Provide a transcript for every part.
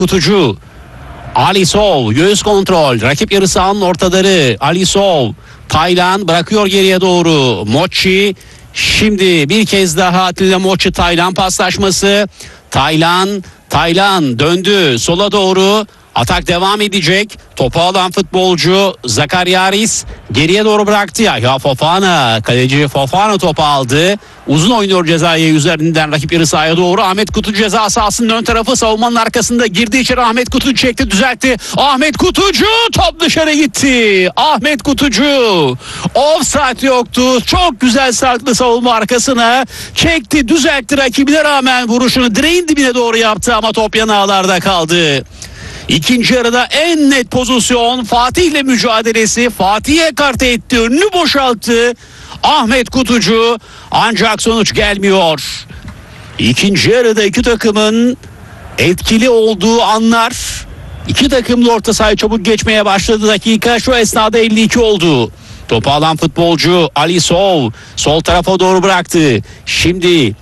Kutucu. Alisov göğüs kontrol. Rakip yarı sahanın ortaları. Alisov. Taylan bırakıyor geriye doğru. Mochi. Şimdi bir kez daha Atilla Mochi Taylan paslaşması. Taylan döndü sola doğru. Atak devam edecek. Topu alan futbolcu Zakaryaris geriye doğru bıraktı. Ya Fofana, kaleci Fofana topu aldı. Uzun oynuyor cezayı üzerinden rakip yarı sahaya doğru. Ahmet Kutucu ceza sahasının ön tarafı, savunmanın arkasında girdi içeri. Ahmet Kutucu çekti, düzeltti. Ahmet Kutucu, top dışarı gitti. Ahmet Kutucu, offside yoktu. Çok güzel sarktı savunma arkasına. Çekti, düzeltti, rakibine rağmen vuruşunu direğin dibine doğru yaptı ama top yan ağlarda kaldı. İkinci yarıda en net pozisyon Fatih ile mücadelesi. Fatih'e ekarte etti, önünü boşalttı Ahmet Kutucu, ancak sonuç gelmiyor. İkinci yarıda iki takımın etkili olduğu anlar. İki takım da orta sahayı çabuk geçmeye başladı. Dakika şu esnada 52 oldu. Topu alan futbolcu Alisov sol tarafa doğru bıraktı. Şimdi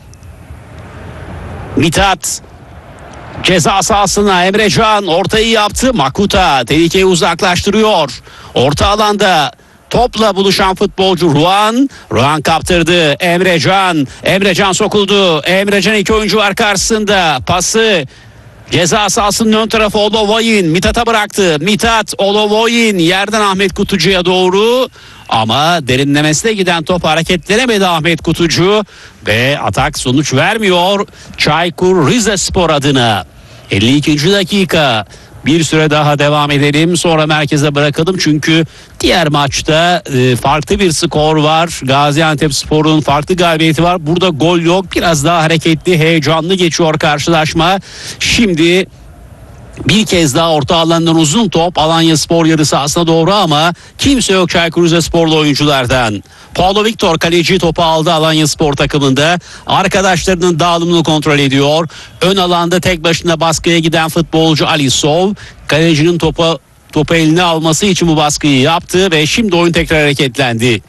Mithat ceza sahasına, Emrecan ortayı yaptı. Makuta tehlikeyi uzaklaştırıyor. Orta alanda topla buluşan futbolcu Ruan kaptırdı. Emrecan sokuldu. Emrecan iki oyuncu var karşısında. Pası ceza sahasının ön tarafı Olovoyin Mithat'a bıraktı. Mithat, Olovoyin yerden Ahmet Kutucu'ya doğru. Ama derinlemesine giden top hareketlenemedi Ahmet Kutucu ve atak sonuç vermiyor Çaykur Rizespor adına. 52. dakika. Bir süre daha devam edelim, sonra merkeze bırakalım çünkü diğer maçta farklı bir skor var. Gaziantepspor'un farklı galibiyeti var. Burada gol yok. Biraz daha hareketli, heyecanlı geçiyor karşılaşma. Şimdi bir kez daha orta alandan uzun top Alanyaspor yarı sahasına doğru ama kimse yok Çaykur Rizesporlu oyunculardan. Paulo Victor kaleci topu aldı Alanyaspor takımında. Arkadaşlarının dağılımını kontrol ediyor. Ön alanda tek başına baskıya giden futbolcu Alisov kalecinin topu eline alması için bu baskıyı yaptı ve şimdi oyun tekrar hareketlendi.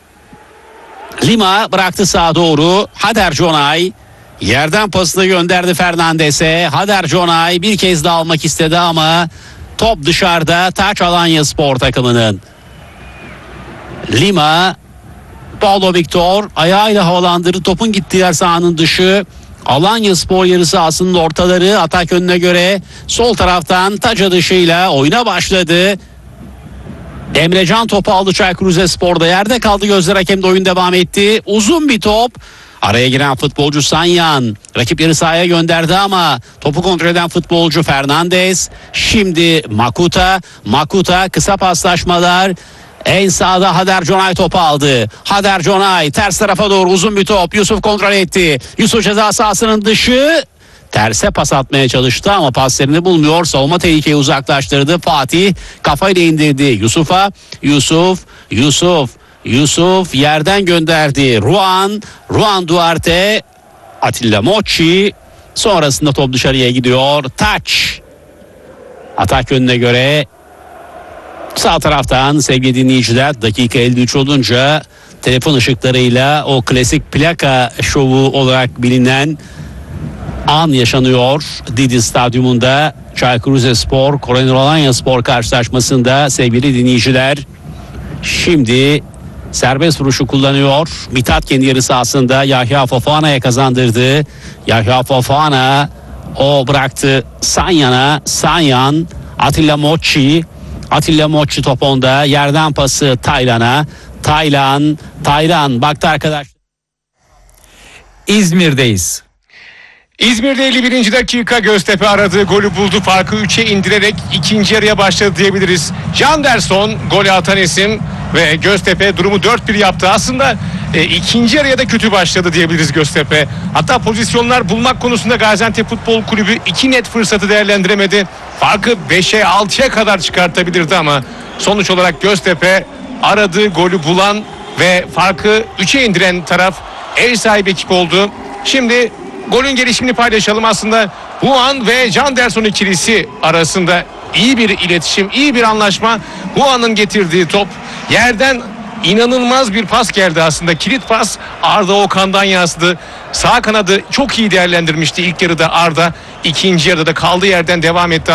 Lima bıraktı sağa doğru. Hader Jonay yerden pasını gönderdi Fernandes'e. Hader Jonay bir kez daha almak istedi ama top dışarıda, taç Alanyaspor takımının. Lima, Paulo Victor ayağıyla havalandırdı. Topun gittiği yer sahanın dışı. Alanyaspor yarı sahasının ortaları, atak önüne göre sol taraftan taç atışıyla oyuna başladı. Emrecan topu aldı Çaykur Rizespor'da, yerde kaldı, gözler hakemde, oyun devam etti. Uzun bir top. Araya giren futbolcu Sanyan rakip yarı sahaya gönderdi ama topu kontrol eden futbolcu Fernandes. Şimdi Makuta kısa paslaşmalar. En sağda Hader Jonay topu aldı. Hader Jonay ters tarafa doğru uzun bir top. Yusuf kontrol etti. Yusuf ceza sahasının dışı. Terse pas atmaya çalıştı ama pas yerini bulmuyor. Savunma tehlikeyi uzaklaştırdı. Fatih kafayla indirdi Yusuf'a. Yusuf yerden gönderdi. Ruan Duarte, Atilla Mochi. Sonrasında top dışarıya gidiyor. Taç. Atak yönüne göre sağ taraftan sevgili dinleyiciler, dakika 53 olunca telefon ışıklarıyla o klasik plaka şovu olarak bilinen an yaşanıyor. Didi Stadyumunda Çaykur Rizespor Korener Alanyaspor karşılaşmasında sevgili dinleyiciler. Şimdi serbest vuruşu kullanıyor. Mithat kendi yarı sahasında Yahya Fofana'ya kazandırdı. Yahya Fofana o bıraktı Sanyan'a. Sanyan, Atilla Mochi top onda, yerden pası Taylan'a. Taylan baktı arkadaş. İzmir'deyiz. İzmir'de 51. dakika, Göztepe aradığı golü buldu. Farkı 3'e indirerek ikinci yarıya başladı diyebiliriz. Janderson golü atan isim ve Göztepe durumu 4-1 yaptı. Aslında ikinci yarıya da kötü başladı diyebiliriz Göztepe. Hatta pozisyonlar bulmak konusunda Gaziantep Futbol Kulübü 2 net fırsatı değerlendiremedi. Farkı 5'e 6'ya kadar çıkartabilirdi ama sonuç olarak Göztepe aradığı golü bulan ve farkı 3'e indiren taraf, ev sahibi ekip oldu. Şimdi golün gelişimini paylaşalım. Aslında Huan ve Janderson ikilisi arasında iyi bir iletişim, iyi bir anlaşma. Huan'ın getirdiği top yerden İnanılmaz bir pas geldi aslında. Kilit pas Arda Okan'dan yansıdı. Sağ kanadı çok iyi değerlendirmişti ilk yarıda Arda. İkinci yarıda da kaldığı yerden devam etti.